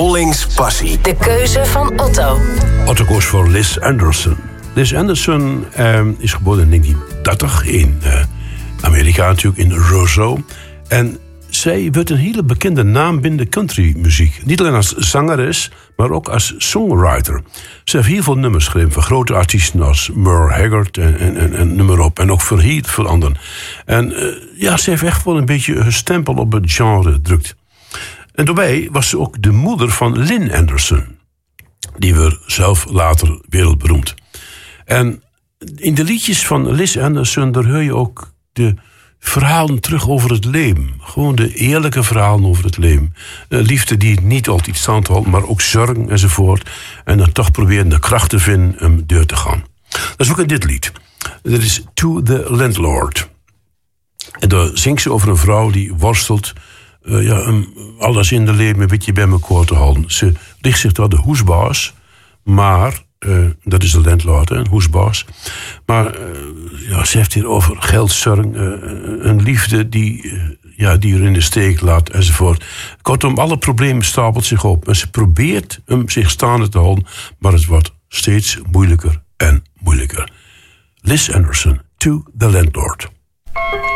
Ollings Passie. De keuze van Otto. Otto koos voor Liz Anderson. Liz Anderson is geboren in 1930 in Amerika natuurlijk, in Roseau. En zij werd een hele bekende naam binnen de countrymuziek. Niet alleen als zangeres, maar ook als songwriter. Ze heeft heel veel nummers geschreven voor grote artiesten als Merle Haggard en noem maar op. En ook voor anderen. En ze heeft echt wel een beetje een stempel op het genre gedrukt. En daarbij was ze ook de moeder van Lynn Anderson. Die werd zelf later wereldberoemd. En in de liedjes van Liz Anderson, daar hoor je ook de verhalen terug over het leven. Gewoon de eerlijke verhalen over het leven. Liefde die niet altijd stand houdt, maar ook zorgen enzovoort. En dan toch proberen de kracht te vinden om deur te gaan. Dat is ook in dit lied. Dat is To the Landlord. En daar zingt ze over een vrouw die worstelt om alles in de leven een beetje bij elkaar te houden. Ze richt zich tot de hoesbaas, maar dat is de landlord, een hoesbaas. Maar ze heeft hier over geldzorg, een liefde die er in de steek laat, enzovoort. Kortom, alle problemen stapelt zich op. En ze probeert hem zich staande te houden, maar het wordt steeds moeilijker en moeilijker. Liz Anderson, To the Landlord.